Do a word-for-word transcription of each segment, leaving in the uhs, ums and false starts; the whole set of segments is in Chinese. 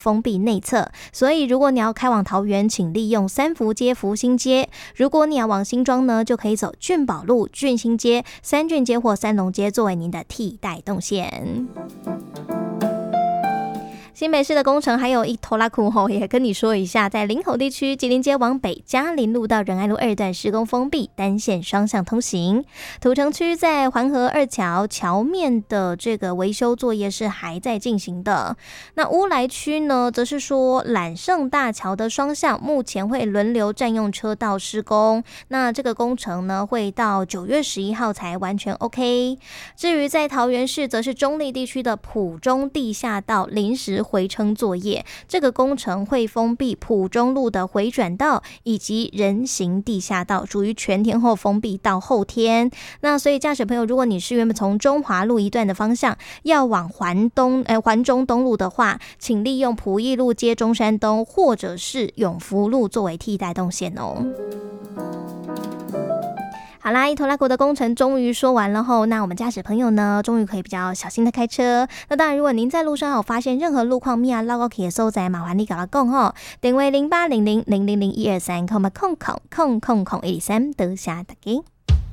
封闭内侧，所以如果你要开往桃园，请利用三福街、福兴街；如果你要往新庄呢，就可以走俊宝路、俊兴街、三郡街或三龙街作为您的替代动线。新北市的工程还有一头拉苦吼，也跟你说一下，在林口地区吉林街往北嘉林路到仁爱路二段施工封闭，单线双向通行。土城区在环河二桥桥面的这个维修作业是还在进行的。那乌来区呢，则是说揽胜大桥的双向目前会轮流占用车道施工，那这个工程呢会到九月十一号才完全 OK。至于在桃园市，则是中立地区的埔中地下道临时回撑作业，这个工程会封闭埔中路的回转道以及人行地下道，属于全天候封闭到后天。那所以驾驶朋友，如果你是原本从中华路一段的方向要往环东呃环中东路的话，请利用埔义路接中山东或者是永福路作为替代动线哦。好啦，一头拉国的工程终于说完了后，那我们驾驶朋友呢，终于可以比较小心的开车。那当然，如果您在路上有发现任何路况咪啊，绕可以收在麻烦你搞到讲吼，电话零八零零零零零一二三，空嘛空空空空空一三，多谢大家。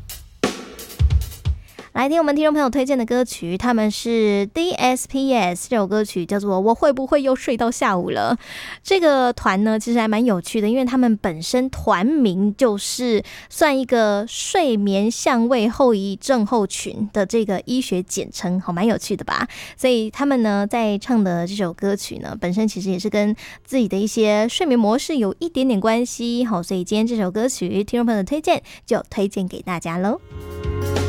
来听我们听众朋友推荐的歌曲，他们是 D S P S， 这首歌曲叫做我会不会又睡到下午了。这个团呢其实还蛮有趣的，因为他们本身团名就是算一个睡眠相位后遗症候群的这个医学简称，好蛮有趣的吧。所以他们呢在唱的这首歌曲呢本身其实也是跟自己的一些睡眠模式有一点点关系，好，所以今天这首歌曲听众朋友的推荐就推荐给大家咯。